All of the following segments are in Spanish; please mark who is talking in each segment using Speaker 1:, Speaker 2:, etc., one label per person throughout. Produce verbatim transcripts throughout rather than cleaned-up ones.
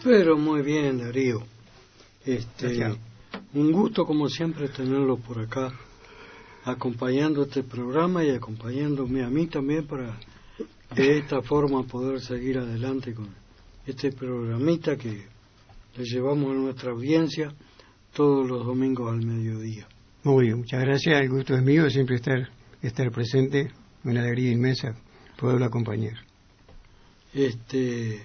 Speaker 1: Pero muy bien, Darío. Este, un gusto como siempre tenerlo por acá, acompañando este programa y acompañándome a mí también para de esta forma poder seguir adelante con este programita que le llevamos a nuestra audiencia todos los domingos al mediodía.
Speaker 2: Muy bien, muchas gracias. El gusto es mío de siempre estar, estar presente. Una alegría inmensa poderlo acompañar.
Speaker 1: Este,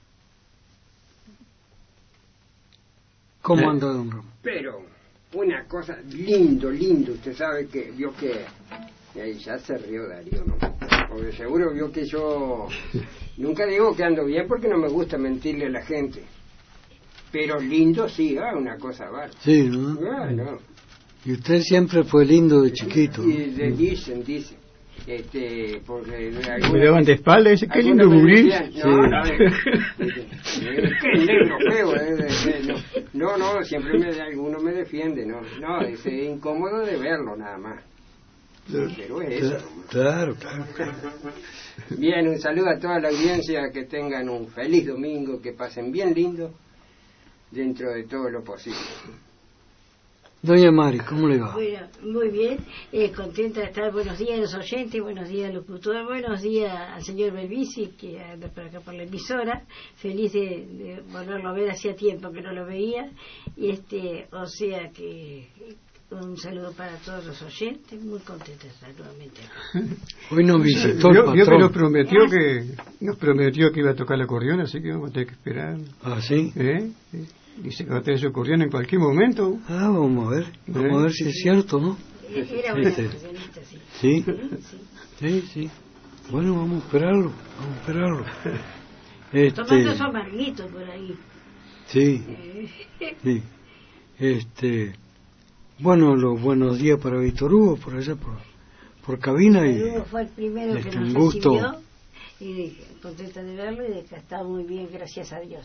Speaker 1: ¿Cómo
Speaker 3: ¿Eh?
Speaker 1: anda, don Ramón?
Speaker 3: Pero una cosa lindo, lindo. Usted sabe que vio que y ahí ya se rió Darío, ¿no? Porque seguro vio que yo nunca digo que ando bien porque no me gusta mentirle a la gente. Pero lindo sí, ah, una cosa vale.
Speaker 1: Sí, ¿no?
Speaker 3: Ah, no.
Speaker 1: Y usted siempre fue lindo de chiquito.
Speaker 3: Y le dicen, dicen. Este, porque
Speaker 2: me daban de espalda y dice, qué lindo gurí.
Speaker 3: No, sí. no, qué negro feo. Eh, eh, no, no, no, siempre me, alguno me defiende, no, no, es incómodo de verlo nada más. Pero es eso.
Speaker 1: Claro, claro, claro.
Speaker 3: Bien, un saludo a toda la audiencia, que tengan un feliz domingo, que pasen bien lindo, dentro de todo lo posible.
Speaker 1: Doña Mari, ¿cómo le va?
Speaker 4: Bueno, muy bien, eh, contenta de estar. Buenos días a los oyentes, buenos días al locutor, buenos días al señor Belvisi, que anda por acá por la emisora. Feliz de, de volverlo a ver, hacía tiempo que no lo veía. Y este, o sea que un saludo para todos los oyentes, muy contenta de estar nuevamente acá.
Speaker 1: Hoy nos visitó el
Speaker 2: Yo,
Speaker 1: patrón.
Speaker 2: yo que nos prometió que nos prometió que iba a tocar el acordeón, así que vamos a tener que esperar.
Speaker 1: ¿Ah, sí?
Speaker 2: ¿Eh? Sí. Dice que va a tener su acordeón en cualquier momento.
Speaker 1: Ah, vamos a ver, vamos ¿Eh? a ver si es cierto, ¿no?
Speaker 4: Era una especialista, sí.
Speaker 1: ¿Sí?
Speaker 4: Sí.
Speaker 1: Sí, sí. Bueno, vamos a esperarlo, vamos a esperarlo.
Speaker 4: Este... Tomando su amarguito por ahí.
Speaker 1: Sí,
Speaker 4: Eh.
Speaker 1: sí. Este, bueno, los buenos días para Víctor Hugo, por allá por, por cabina. Y
Speaker 4: Hugo fue el primero
Speaker 1: este,
Speaker 4: que nos
Speaker 1: un gusto.
Speaker 4: recibió, y dije, contenta de verlo y de que está muy bien, gracias a Dios.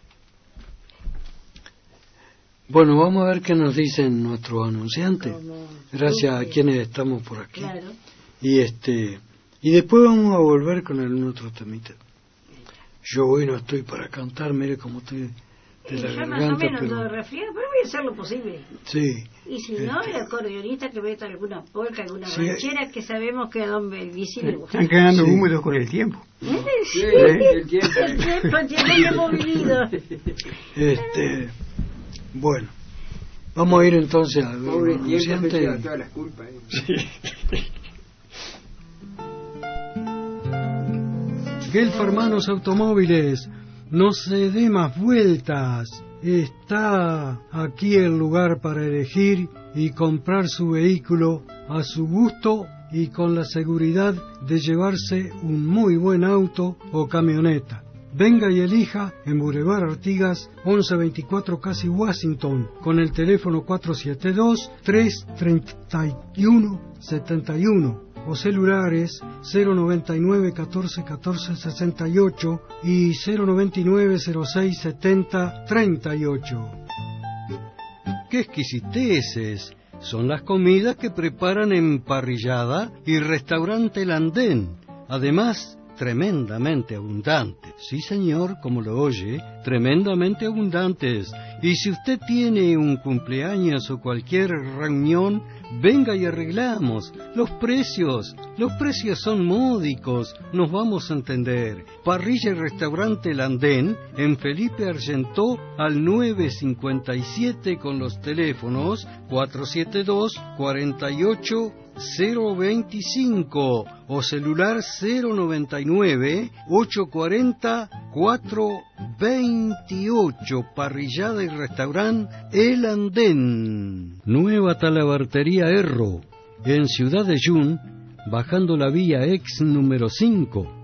Speaker 1: Bueno, vamos a ver qué nos dicen nuestros anunciantes,
Speaker 4: Como
Speaker 1: gracias
Speaker 4: tú,
Speaker 1: a quienes estamos por aquí.
Speaker 4: Claro.
Speaker 1: Y este y después vamos a volver con el otro temita. Yo hoy no estoy para cantar, mire cómo estoy de la
Speaker 4: Yo
Speaker 1: garganta,
Speaker 4: más o menos
Speaker 1: pero
Speaker 4: ando resfriado, pero voy a hacer lo posible.
Speaker 1: sí.
Speaker 4: Y si no,
Speaker 1: este...
Speaker 4: el acordeonista que meta alguna polca, alguna
Speaker 1: sí.
Speaker 4: ranchera, que sabemos que a don Belvisi le gusta.
Speaker 2: Están quedando
Speaker 1: Sí.
Speaker 2: húmedos con el tiempo.
Speaker 4: Sí,
Speaker 3: Sí, el tiempo.
Speaker 4: el tiempo, el tiempo que hemos vivido.
Speaker 1: Este, bueno, vamos a ir entonces al
Speaker 3: Pobre tiempo que
Speaker 1: anunciante.
Speaker 3: lleva todas las culpas. ¿Eh?
Speaker 1: Gelf Hermanos Automóviles, no se dé más vueltas. Está aquí el lugar para elegir y comprar su vehículo a su gusto y con la seguridad de llevarse un muy buen auto o camioneta. Venga y elija en Boulevard Artigas once veinticuatro Casi Washington con el teléfono cuatro siete dos, tres tres uno, siete uno o celulares cero noventa y nueve, catorce, catorce, sesenta y ocho y cero noventa y nueve, cero seis, setenta, treinta y ocho. ¡Qué exquisiteces! Son las comidas que preparan en Parrillada y Restaurante El Andén. Además, tremendamente abundantes. Sí, señor, como lo oye, tremendamente abundantes. Y si usted tiene un cumpleaños o cualquier reunión, venga y arreglamos. Los precios, los precios son módicos, nos vamos a entender. Parrilla y Restaurante El Andén, en Felipe Argentó, al nueve cincuenta y siete con los teléfonos cuatro siete dos, cuarenta y ocho, cero veinticinco o celular cero noventa y nueve, ochocientos cuarenta, cuatrocientos veintiocho. Parrillada y Restaurante El Andén. Nueva Talabartería Erro, en Ciudad de Yun, bajando la vía ex número cinco.